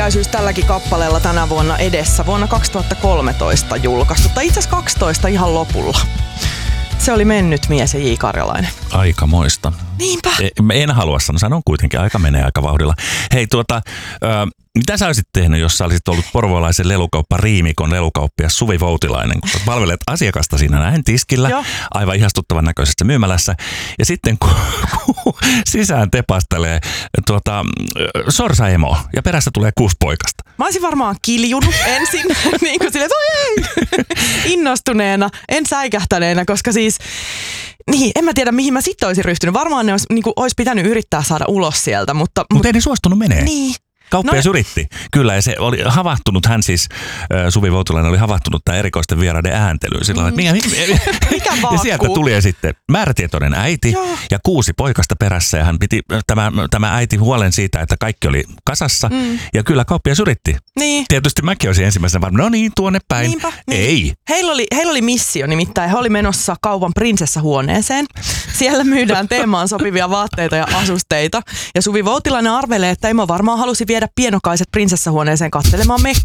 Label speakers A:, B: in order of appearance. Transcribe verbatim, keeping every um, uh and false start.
A: Täysyys tälläkin kappaleella tänä vuonna edessä. Vuonna kaksituhattakolmetoista julkaistu. Tai itse asiassa kaksitoista ihan lopulla. Se oli Mennyt mies ja J. Karjalainen.
B: Aikamoista.
A: Niinpä.
B: En halua sanoa, sanon kuitenkin, aika menee aika vauhdilla. Hei tuota, ö, mitä sä olisit tehnyt, jos sä olisit ollut porvoolaisen lelukauppa Riimikon lelukauppias Suvi Voutilainen, kun sä palvelet asiakasta siinä näin tiskillä,
A: Joo.
B: aivan ihastuttavan näköisessä myymälässä. Ja sitten kun, kun sisään tepastelee tuota, sorsaemo ja perässä tulee kuusi poikasta.
A: Mä olisin varmaan kiljunut ensin, niin kuin silleen, että oi ei, innostuneena, en säikähtäneenä, koska siis, niin, en mä tiedä mihin mä sitten olisin ryhtynyt. Varmaan ne olisi, niin kuin, olisi pitänyt yrittää saada ulos sieltä, mutta...
B: Mutta ei ne suostunut menee.
A: Niin.
B: Kauppias
A: No-
B: yritti. Kyllä, ja se oli havahtunut, hän siis, äh, Suvi Voutilainen oli havahtunut tämän erikoisten vieraiden ääntelyyn. Sillä mm. mikä,
A: Mikä
B: ja
A: vaakkuu?
B: sieltä tuli sitten määrätietoinen äiti
A: Joo.
B: ja kuusi poikasta perässä. Ja hän piti, tämä, tämä äiti huolen siitä, että kaikki oli kasassa. Mm. Ja kyllä kauppias yritti.
A: Niin.
B: Tietysti mäkin olisin ensimmäisenä varmaan, no niin, tuonne päin.
A: Niinpä, niin.
B: Ei.
A: Heillä oli, heillä oli missio nimittäin. He oli menossa kaupan prinsessahuoneeseen. Siellä myydään teemaan sopivia vaatteita ja asusteita. Ja Suvi Voutilainen arvelee, että Emo varmaan halusi viedä pienokaiset prinsessahuoneeseen katselemaan mekkoja.